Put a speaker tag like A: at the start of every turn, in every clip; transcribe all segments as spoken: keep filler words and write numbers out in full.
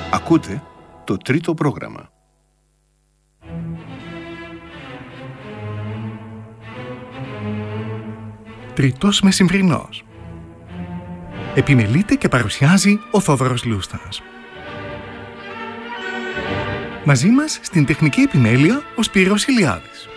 A: Ακούτε το τρίτο πρόγραμμα.
B: Τρίτος μεσημβρινός. Επιμελείται και παρουσιάζει ο Θόδωρος Λούστας. Μαζί μας στην τεχνική επιμέλεια ο Σπύρος Ηλιάδης.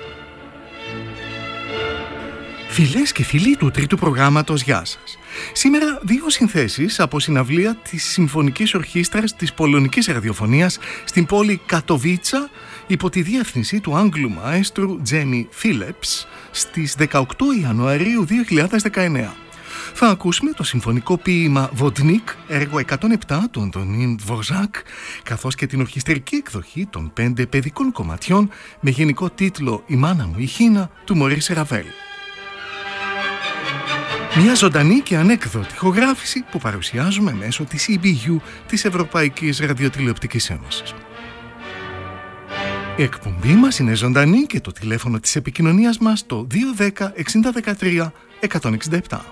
B: Φιλές και φίλοι του τρίτου προγράμματος, γεια σας. Σήμερα δύο συνθέσεις από συναυλία της Συμφωνικής Ορχήστρας της Πολωνικής Ραδιοφωνίας στην πόλη Κατοβίτσα υπό τη διεύθυνση του Άγγλου μαέστρου Τζέμι Φίλεπς στις δεκαοκτώ Ιανουαρίου δύο χιλιάδες δεκαεννέα. Θα ακούσουμε το συμφωνικό ποίημα Βοντνίκ, έργο εκατόν επτά του Αντωνίν Δβορζάκ, καθώς και την ορχιστρική εκδοχή των πέντε παιδικών κομματιών με γενικό τίτλο «Η μάνα μου η Χίνα» του Μωρίς Ραβέλ. Μια ζωντανή και ανέκδοτη ηχογράφηση που παρουσιάζουμε μέσω της ι μπι γιου της Ευρωπαϊκής Ραδιοτηλεοπτικής Ένωσης. Η εκπομπή μας είναι ζωντανή και το τηλέφωνο της επικοινωνίας μας το δύο ένα μηδέν εξήντα δεκατρία εκατόν εξήντα επτά.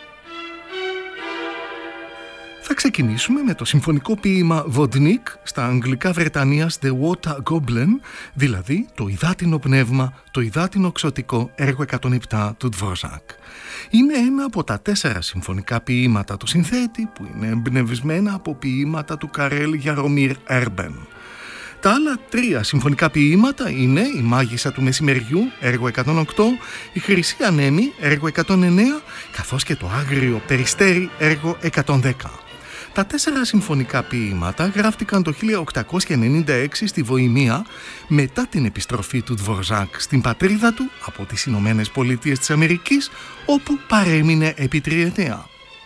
B: Θα ξεκινήσουμε με το συμφωνικό ποίημα Βοντνίκ, στα αγγλικά Βρετανίας The Water Goblin, δηλαδή το υδάτινο πνεύμα, το υδάτινο ξωτικό, έργο εκατόν επτά του Δβορζάκ. Είναι ένα από τα τέσσερα συμφωνικά ποίηματα του συνθέτη που είναι εμπνευσμένα από ποίηματα του Καρέλ Γιαρομίρ Έρμπεν. Τα άλλα τρία συμφωνικά ποίηματα είναι η Μάγισσα του Μεσημεριού, έργο εκατόν οκτώ, η Χρυσή Ανέμη, έργο εκατόν εννέα, καθώς και το Άγριο Περιστέρι, έργο εκατόν δέκα. Τα τέσσερα συμφωνικά ποίηματα γράφτηκαν το χίλια οκτακόσια ενενήντα έξι στη Βοημία μετά την επιστροφή του Δβορζάκ στην πατρίδα του από τις Ηνωμένες Πολιτείες της Αμερικής, όπου παρέμεινε επί τριετία.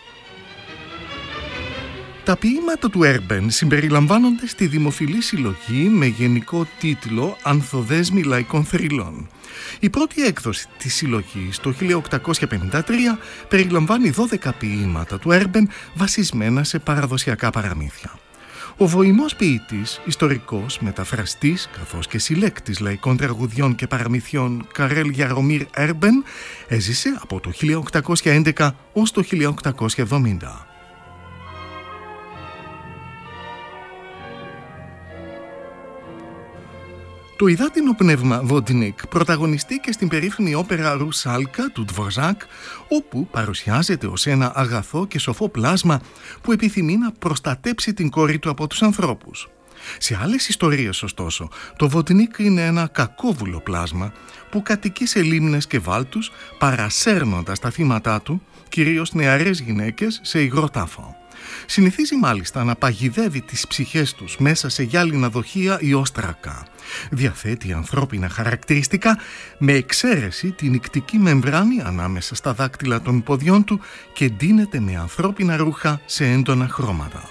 B: Τα ποίηματα του Έρμπεν συμπεριλαμβάνονται στη δημοφιλή συλλογή με γενικό τίτλο «Ανθοδέσμοι λαϊκών θρυλών». Η πρώτη έκδοση της συλλογής το χίλια οκτακόσια πενήντα τρία περιλαμβάνει δώδεκα ποίηματα του Έρμπεν βασισμένα σε παραδοσιακά παραμύθια. Ο βοημός ποιητής, ιστορικός, μεταφραστής καθώς και συλλέκτης λαϊκών τραγουδιών και παραμυθιών Καρέλ Γιαρομίρ Έρμπεν έζησε από το χίλια οκτακόσια έντεκα ως το χίλια οκτακόσια εβδομήντα. Το υδάτινο πνεύμα Βοντνίκ πρωταγωνιστεί στην περίφημη όπερα Ρουσάλκα του Δβορζάκ, όπου παρουσιάζεται ως ένα αγαθό και σοφό πλάσμα που επιθυμεί να προστατέψει την κόρη του από τους ανθρώπους. Σε άλλες ιστορίες, ωστόσο, το Βοντνίκ είναι ένα κακόβουλο πλάσμα που κατοικεί σε λίμνες και βάλτους, παρασέρνοντας τα θύματά του, κυρίως νεαρές γυναίκες, σε υγρό τάφο. Συνηθίζει μάλιστα να παγιδεύει τις ψυχές τους μέσα σε γυάλινα δοχεία ή όστρακα. Διαθέτει ανθρώπινα χαρακτηριστικά με εξαίρεση την ικτική μεμβράνη ανάμεσα στα δάκτυλα των ποδιών του και ντύνεται με ανθρώπινα ρούχα σε έντονα χρώματα.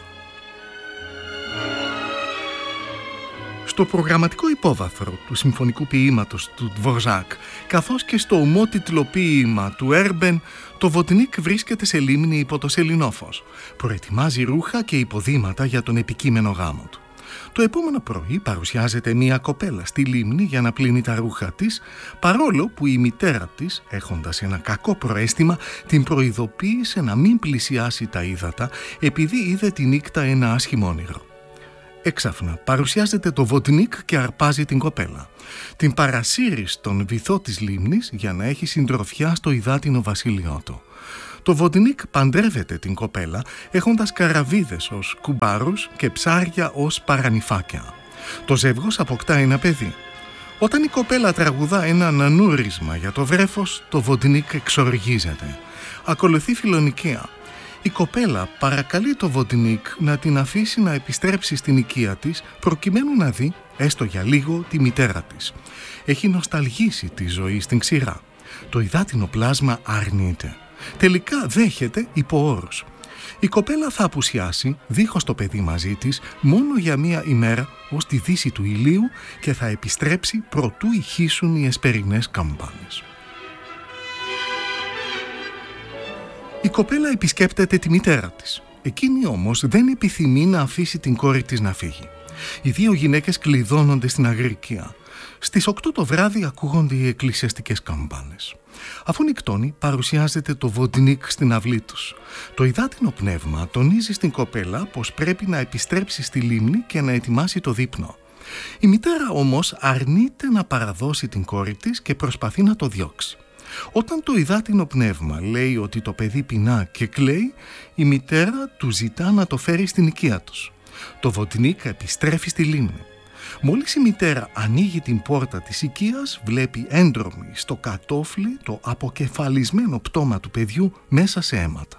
B: Στο προγραμματικό υπόβαθρο του συμφωνικού ποίηματος του Δβορζάκ, καθώς και στο ομότιτλο ποίημα του Έρμπεν, το Βοντνίκ βρίσκεται σε λίμνη υπό το σεληνόφος. Προετοιμάζει ρούχα και υποδήματα για τον επικείμενο γάμο του. Το επόμενο πρωί παρουσιάζεται μία κοπέλα στη λίμνη για να πλύνει τα ρούχα της, παρόλο που η μητέρα της, έχοντας ένα κακό προαίσθημα, την προειδοποίησε να μην πλησιάσει τα ύδατα επειδή είδε τη νύχτα ένα άσχημο όνειρο. Έξαφνα παρουσιάζεται το Βοντνίκ και αρπάζει την κοπέλα. Την παρασύρει στον βυθό της λίμνης για να έχει συντροφιά στο υδάτινο βασίλειό του. Το Βοντνίκ παντρεύεται την κοπέλα έχοντας καραβίδες ως κουμπάρους και ψάρια ως παρανυφάκια. Το ζεύγος αποκτά ένα παιδί. Όταν η κοπέλα τραγουδά ένα ανανούρισμα για το βρέφος, το Βοντνίκ εξοργίζεται. Ακολουθεί φιλονικία. Η κοπέλα παρακαλεί το Βοντνίκ να την αφήσει να επιστρέψει στην οικία της προκειμένου να δει, έστω για λίγο, τη μητέρα της. Έχει νοσταλγήσει τη ζωή στην ξηρά. Το υδάτινο πλάσμα αρνείται. Τελικά δέχεται υπό όρους. Η κοπέλα θα απουσιάσει, δίχως το παιδί μαζί της, μόνο για μία ημέρα ως τη δύση του ηλίου και θα επιστρέψει προτού ηχήσουν οι εσπερινές καμπάνες. Η κοπέλα επισκέπτεται τη μητέρα της. Εκείνη όμως δεν επιθυμεί να αφήσει την κόρη της να φύγει. Οι δύο γυναίκες κλειδώνονται στην αγρικία. Στις οκτώ το βράδυ ακούγονται οι εκκλησιαστικές καμπάνες. Αφού νυκτώνει, παρουσιάζεται το βοντινίκ στην αυλή τους. Το υδάτινο πνεύμα τονίζει στην κοπέλα πως πρέπει να επιστρέψει στη λίμνη και να ετοιμάσει το δείπνο. Η μητέρα όμως αρνείται να παραδώσει την κόρη της και προσπαθεί να το διώξει. Όταν το υδάτινο πνεύμα λέει ότι το παιδί πεινά και κλαίει, η μητέρα του ζητά να το φέρει στην οικία τους. Το βοντινίκ επιστρέφει στη λίμνη. Μόλις η μητέρα ανοίγει την πόρτα της οικίας, βλέπει έντρομη στο κατόφλι το αποκεφαλισμένο πτώμα του παιδιού μέσα σε αίματα.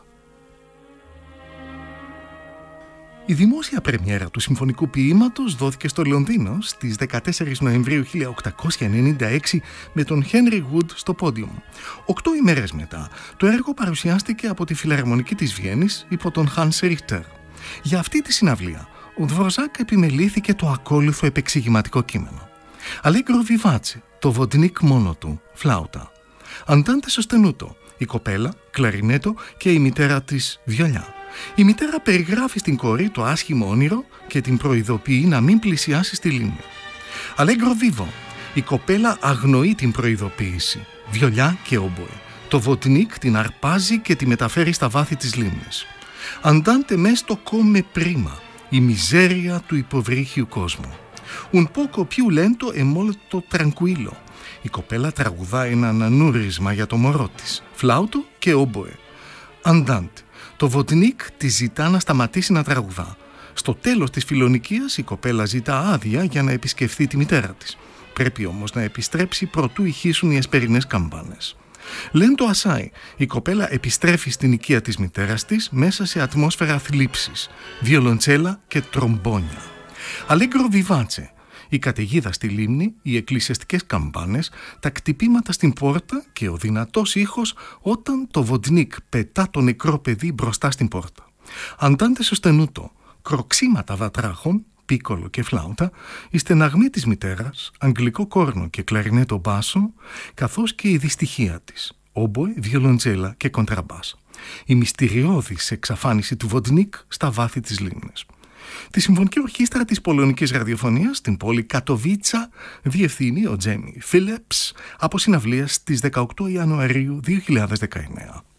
B: Η δημόσια πρεμιέρα του συμφωνικού ποίηματος δόθηκε στο Λονδίνο στις δεκατέσσερις Νοεμβρίου χίλια οκτακόσια ενενήντα έξι με τον Henry Wood στο πόντιουμ. Οκτώ ημέρες μετά, το έργο παρουσιάστηκε από τη Φιλαρμονική της Βιέννης υπό τον Hans Richter. Για αυτή τη συναυλία, ο Dvořák επιμελήθηκε το ακόλουθο επεξηγηματικό κείμενο. Allegro vivace, το βοντινίκ μόνο του, φλάουτα. Andante sostenuto, η κοπέλα, κλαρινέτο και η μητέρα της, βιολιά. Η μητέρα περιγράφει στην κόρη το άσχημο όνειρο και την προειδοποιεί να μην πλησιάσει στη λίμνη. Allegro vivo, η κοπέλα αγνοεί την προειδοποίηση, βιολιά και όμποε. Το βοντινίκ την αρπάζει και τη μεταφέρει στα βάθη της λίμνης. Andante mesto come prima, η μιζέρια του υποβρύχιου κόσμου. Un poco più lento e molto tranquillo. Η κοπέλα τραγουδά ένα ανανούρισμα για το μωρό της, φλάουτο και όμποε. Andante. Το βοντινίκ τη ζητά να σταματήσει να τραγουδά. Στο τέλος της φιλονικίας η κοπέλα ζητά άδεια για να επισκεφθεί τη μητέρα της. Πρέπει όμως να επιστρέψει προτού ηχήσουν οι εσπερινές καμπάνες. Λέντο ασάι, η κοπέλα επιστρέφει στην οικία της μητέρας της μέσα σε ατμόσφαιρα θλίψης, βιολοντσέλα και τρομπόνια. Allegro vivace, η καταιγίδα στη λίμνη, οι εκκλησιαστικές καμπάνες, τα κτυπήματα στην πόρτα και ο δυνατός ήχος όταν το βοντινίκ πετά το νεκρό παιδί μπροστά στην πόρτα. Andante sostenuto, κροξίματα βατράχων, πίκολο και φλάουτα, η στεναγμή της μητέρας, αγγλικό κόρνο και κλαρινέτο μπάσο, καθώς και η δυστυχία της, όμποε, βιολοντζέλα και κοντραμπάς. Η μυστηριώδης εξαφάνιση του βοντινίκ στα βάθη της λίμνης. Τη Συμφωνική Ορχήστρα της Πολωνικής Ραδιοφωνίας στην πόλη Κατοβίτσα διευθύνει ο Τζέμι Φίλιπς από συναυλία στις δεκαοκτώ Ιανουαρίου δύο χιλιάδες δεκαεννέα.